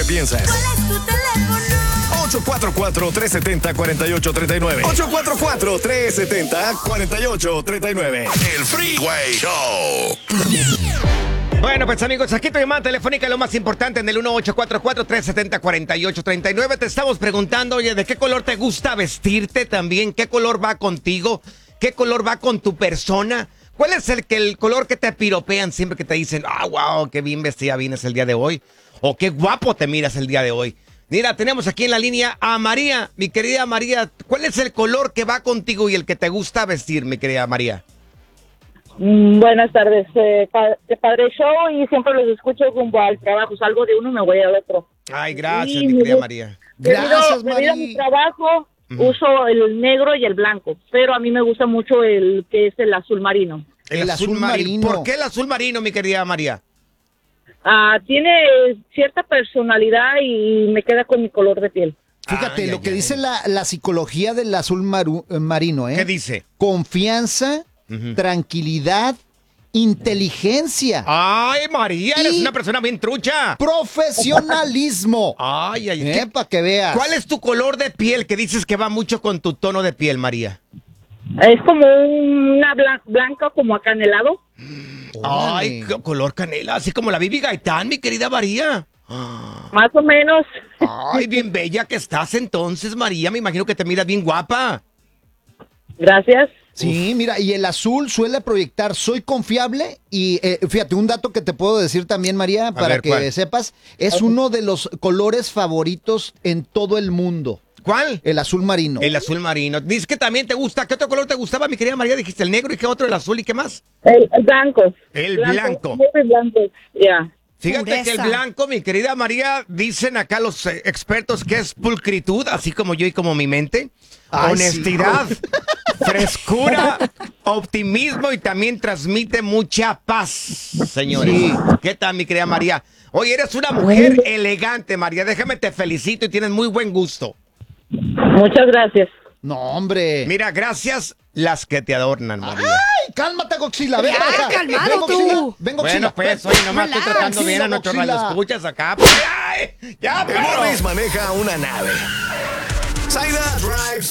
que piensas. ¿Cuál es tu teléfono? 844-370-4839. 844-370-4839. El Freeway Show. Bueno, pues amigos, aquí tu llamada telefónica, lo más importante en el 1844-370-4839. Te estamos preguntando, oye, ¿de qué color te gusta vestirte también? ¿Qué color va contigo? ¿Qué color va con tu persona? ¿Cuál es el color que te piropean siempre que te dicen, wow, qué bien vestida vienes el día de hoy? O qué guapo te miras el día de hoy. Mira, tenemos aquí en la línea a María. Mi querida María, ¿cuál es el color que va contigo y el que te gusta vestir, mi querida María? Buenas tardes, padre show, y siempre los escucho rumbo al trabajo. Salgo de uno y me voy al otro. Ay, gracias, mi querida María. Gracias, María. Debido a mi trabajo, uso el negro y el blanco, pero a mí me gusta mucho el que es el azul marino. El azul marino. ¿Por qué el azul marino, mi querida María? Tiene cierta personalidad y me queda con mi color de piel. Fíjate, lo que dice la psicología del azul marino, ¿eh? ¿Qué dice? Confianza, tranquilidad, inteligencia. Ay, María, eres una persona bien trucha. Profesionalismo. Ay, para que veas. ¿Cuál es tu color de piel que dices que va mucho con tu tono de piel, María? Es como una blanca, como acanelado. Ay, color canela, así como la Bibi Gaitán, mi querida María. Más o menos. Ay, bien bella que estás entonces, María. Me imagino que te miras bien guapa. Gracias. Sí, mira, y el azul suele proyectar, soy confiable y fíjate, un dato que te puedo decir también, María, para que sepas, es uno de los colores favoritos en todo el mundo. ¿Cuál? El azul marino. El azul marino. Dices que también te gusta. ¿Qué otro color te gustaba, mi querida María? Dijiste el negro y qué otro, el azul y qué más. El blanco. El blanco. El blanco, ya. Fíjate que el blanco, mi querida María, dicen acá los expertos que es pulcritud, así como yo y como mi mente. Ay, honestidad, sí. frescura, optimismo y también transmite mucha paz, señores. Sí. ¿Qué tal, mi querida María? Oye, eres una mujer elegante, María. Déjame te felicito y tienes muy buen gusto. Muchas gracias. No, hombre. Mira, gracias las que te adornan, María. ¡Ay, cálmate, Godzilla! ¡Ven para acá! calmado ¡Ven, Godzilla! tú. ¡Ven, Godzilla! Bueno, pues hoy nomás estoy tratando bien a nuestros Godzilla. radioescuchas acá. Pues, ya, El Morris maneja una nave. Zaida drives